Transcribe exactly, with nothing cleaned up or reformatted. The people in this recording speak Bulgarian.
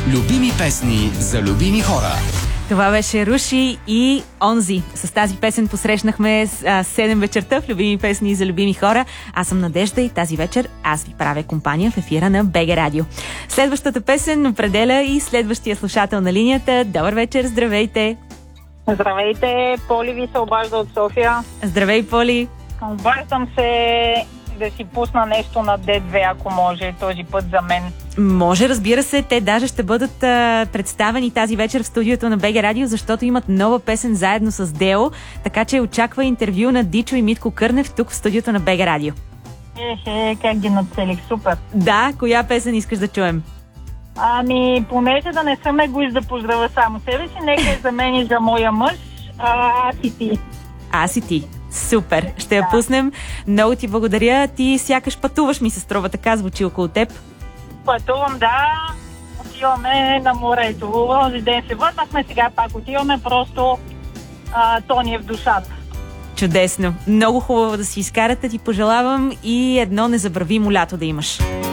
Любими песни за любими хора. Това беше Руши и Онзи. С тази песен посрещнахме седем вечерта в Любими песни за любими хора. Аз съм Надежда и тази вечер аз ви правя компания в ефира на БГ Радио. Следващата песен определя и следващия слушател на линията. Добър вечер, здравейте! Здравейте, Поли ви се обажда от София. Здравей, Поли! Обаждам се да си пусна нещо на Д две, ако може, този път за мен. Може, разбира се, те даже ще бъдат а, представени тази вечер в студиото на БГ Радио, защото имат нова песен заедно с Део, така че очаква интервю на Дичо и Митко Кърнев тук в студиото на БГ Радио. Ехе, как ги нацелих, супер. Да, коя песен искаш да чуем? Ами, понеже да не съм егоист да поздравя само себе си, нека е за мен и за моя мъж, а, аз и ти. Аз и ти. Супер, ще я да. пуснем. Много ти благодаря. Ти сякаш пътуваш, ми се струва, така звучи около теб. Пътувам, да. Отиваме на морето. Този ден се върнахме, сега пак отиваме, просто а, то ни е в душата. Чудесно. Много хубаво да си изкарате. Ти пожелавам и едно незабравимо лято да имаш.